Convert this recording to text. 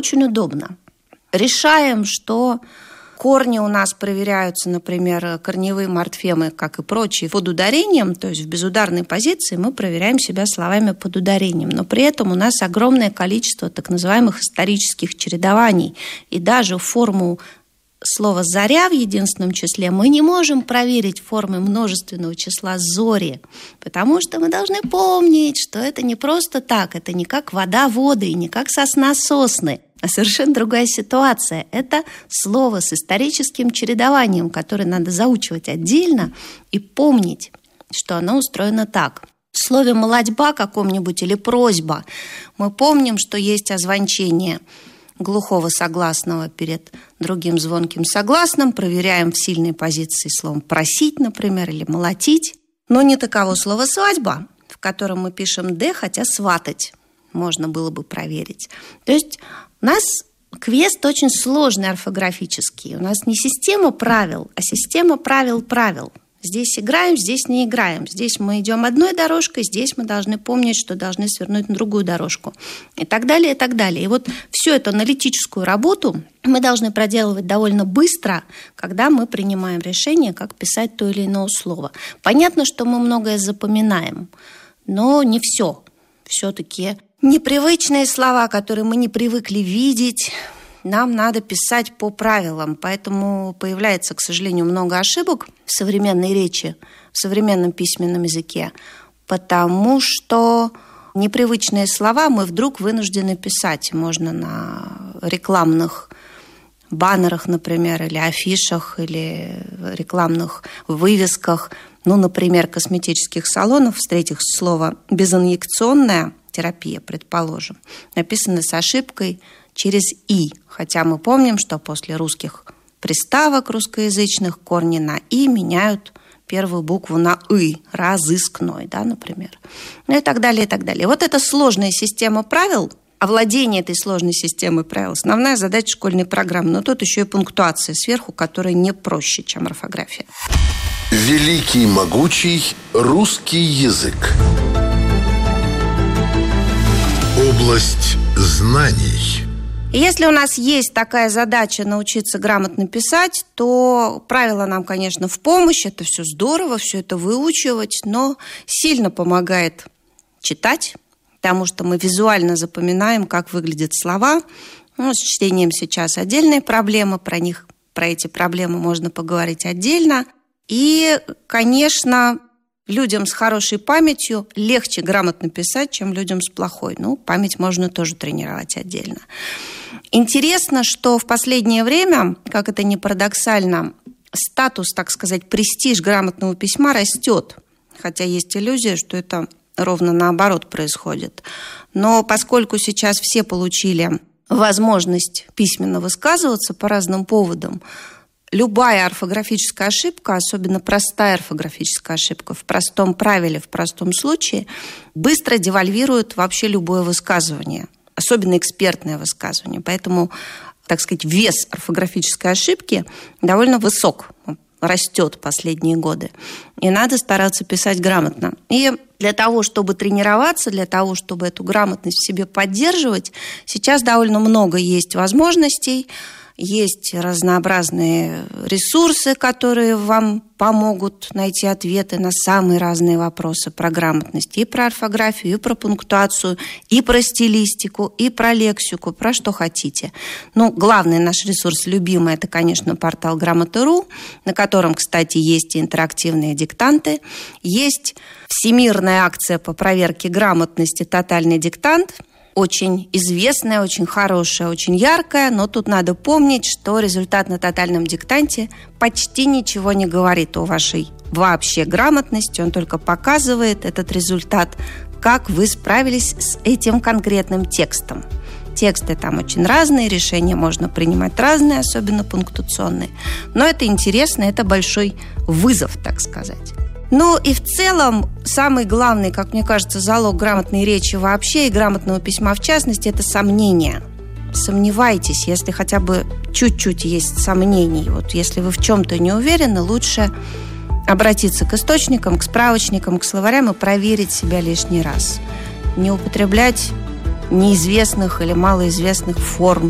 очень удобно. Решаем, что корни у нас проверяются, например, корневые морфемы, как и прочие, под ударением, то есть в безударной позиции мы проверяем себя словами под ударением. Но при этом у нас огромное количество так называемых исторических чередований. И даже форму слова «заря» в единственном числе мы не можем проверить формой множественного числа «зори», потому что мы должны помнить, что это не просто так, это не как вода воды и не как сосна сосны, а совершенно другая ситуация. Это слово с историческим чередованием, которое надо заучивать отдельно и помнить, что оно устроено так. В слове «молодьба» каком-нибудь или «просьба» мы помним, что есть озвончение глухого согласного перед другим звонким согласным, проверяем в сильной позиции словом «просить», например, или «молотить». Но не таково слово «свадьба», в котором мы пишем «д», хотя «сватать» можно было бы проверить. То есть у нас квест очень сложный орфографический. У нас не система правил, а система правил. Здесь играем, здесь не играем. Здесь мы идем одной дорожкой, здесь мы должны помнить, что должны свернуть на другую дорожку. И так далее, и так далее. И вот всю эту аналитическую работу мы должны проделывать довольно быстро, когда мы принимаем решение, как писать то или иное слово. Понятно, что мы многое запоминаем, но не все. Все-таки непривычные слова, которые мы не привыкли видеть, нам надо писать по правилам. Поэтому появляется, к сожалению, много ошибок в современной речи, в современном письменном языке, потому что непривычные слова мы вдруг вынуждены писать. Можно на рекламных баннерах, например, или афишах, или рекламных вывесках, например, косметических салонов, встретив слово «безинъекционная терапия», предположим, написано с ошибкой через «и», хотя мы помним, что после русских приставок русскоязычных корни на «и» меняют первую букву на «ы», разыскной, например. И так далее, и так далее. Вот эта сложная система правил, овладение этой сложной системой правил, основная задача школьной программы. Но тут еще и пунктуация сверху, которая не проще, чем орфография. Великий могучий русский язык. Область знаний. Если у нас есть такая задача научиться грамотно писать, то правила нам, конечно, в помощь. Это все здорово, все это выучивать, но сильно помогает читать, потому что мы визуально запоминаем, как выглядят слова. С чтением сейчас отдельная проблема, про эти проблемы можно поговорить отдельно. И, конечно, людям с хорошей памятью легче грамотно писать, чем людям с плохой. Память можно тоже тренировать отдельно. Интересно, что в последнее время, как это ни парадоксально, статус, так сказать, престиж грамотного письма растет. Хотя есть иллюзия, что это ровно наоборот происходит. Но поскольку сейчас все получили возможность письменно высказываться по разным поводам, любая орфографическая ошибка, особенно простая орфографическая ошибка, в простом правиле, в простом случае, быстро девальвирует вообще любое высказывание, особенно экспертное высказывание. Поэтому, так сказать, вес орфографической ошибки довольно высок, растет последние годы. И надо стараться писать грамотно. И для того, чтобы тренироваться, для того, чтобы эту грамотность в себе поддерживать, сейчас довольно много есть возможностей. Есть разнообразные ресурсы, которые вам помогут найти ответы на самые разные вопросы про грамотность. И про орфографию, и про пунктуацию, и про стилистику, и про лексику, про что хотите. Главный наш ресурс любимый – это, конечно, портал Грамота.ру, на котором, кстати, есть и интерактивные диктанты. Есть всемирная акция по проверке грамотности «Тотальный диктант». Очень известная, очень хорошая, очень яркая, но тут надо помнить, что результат на тотальном диктанте почти ничего не говорит о вашей вообще грамотности, он только показывает этот результат, как вы справились с этим конкретным текстом. Тексты там очень разные, решения можно принимать разные, особенно пунктуационные. Но это интересно, это большой вызов, так сказать. И в целом, самый главный, как мне кажется, залог грамотной речи вообще и грамотного письма в частности – это сомнения. Сомневайтесь, если хотя бы чуть-чуть есть сомнений. Если вы в чем-то не уверены, лучше обратиться к источникам, к справочникам, к словарям и проверить себя лишний раз. Не употреблять неизвестных или малоизвестных форм,